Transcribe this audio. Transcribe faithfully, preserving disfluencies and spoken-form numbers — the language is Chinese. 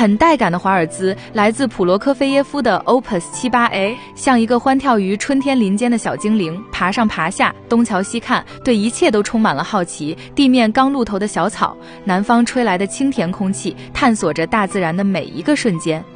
很带感的华尔兹来自普罗科菲耶夫的 Opus 七八 A， 像一个欢跳于春天林间的小精灵，爬上爬下，东瞧西看，对一切都充满了好奇。地面刚露头的小草，南方吹来的清甜空气，探索着大自然的每一个瞬间。